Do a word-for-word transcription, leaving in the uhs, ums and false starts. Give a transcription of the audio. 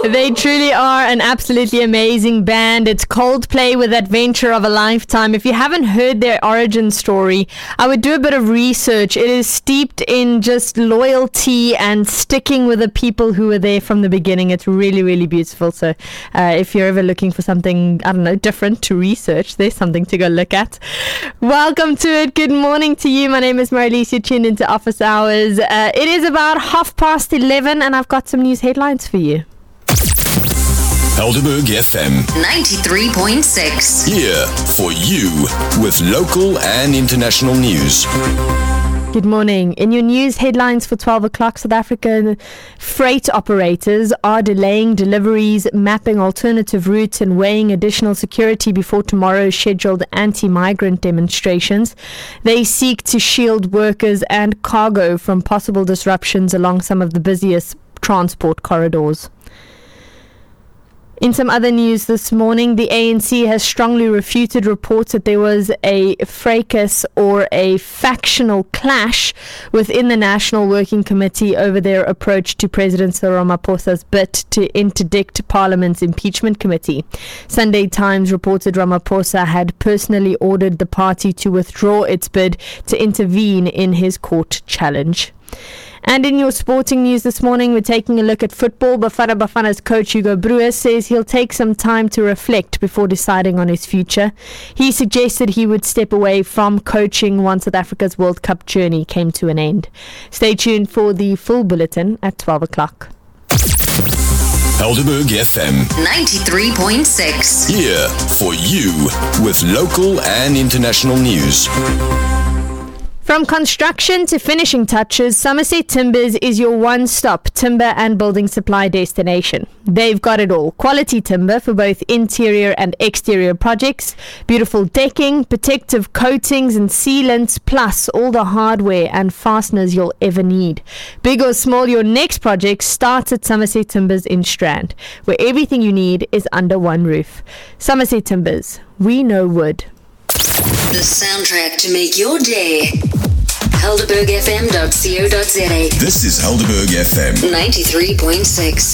They truly are an absolutely amazing band. It's Coldplay with Adventure of a Lifetime. If you haven't heard their origin story, I would do a bit of research. It is steeped in just loyalty and sticking with the people who were there from the beginning. It's really, really beautiful. So uh, if you're ever looking for something, I don't know, different to research, there's something to go look at. Welcome to it. Good morning to you. My name is Marlies. You're tuned into Office Hours. Uh, it is about half past eleven and I've got some news headlines for you. Helderberg F M ninety-three point six. Here for you with local and international news. Good morning. In your news headlines for twelve o'clock, South African freight operators are delaying deliveries, mapping alternative routes and weighing additional security before tomorrow's scheduled anti-migrant demonstrations. They seek to shield workers and cargo from possible disruptions along some of the busiest transport corridors. In some other news this morning, the A N C has strongly refuted reports that there was a fracas or a factional clash within the National Working Committee over their approach to President Cyril Ramaphosa's bid to interdict Parliament's impeachment committee. Sunday Times reported Ramaphosa had personally ordered the party to withdraw its bid to intervene in his court challenge. And in your sporting news this morning, we're taking a look at football. Bafana Bafana's coach Hugo Broos says he'll take some time to reflect before deciding on his future. He suggested he would step away from coaching once South Africa's World Cup journey came to an end. Stay tuned for the full bulletin at twelve o'clock. Helderberg F M ninety-three point six. Here for you with local and international news. From construction to finishing touches, Somerset Timbers is your one-stop timber and building supply destination. They've got it all. Quality timber for both interior and exterior projects, beautiful decking, protective coatings and sealants, plus all the hardware and fasteners you'll ever need. Big or small, your next project starts at Somerset Timbers in Strand, where everything you need is under one roof. Somerset Timbers, we know wood. The soundtrack to make your day. helderberg f m dot co dot za. This is Helderberg F M ninety-three point six.